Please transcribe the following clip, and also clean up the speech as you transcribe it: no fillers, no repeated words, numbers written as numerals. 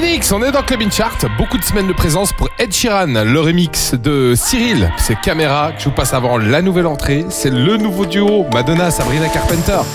Phoenix, on est dans Club In Chart. Beaucoup de semaines de présence pour Ed Sheeran. Le remix de Cyril, c'est Caméra que je vous passe avant la nouvelle entrée. C'est le nouveau duo Madonna, Sabrina Carpenter.